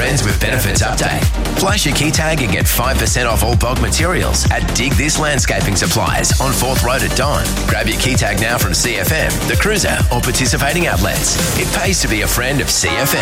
Friends with Benefits update. Flash your key tag and get 5% off all bulk materials at Dig This Landscaping Supplies on 4th Road at Don. Grab your key tag now from CFM, The Cruiser or participating outlets. It pays to be a friend of CFM.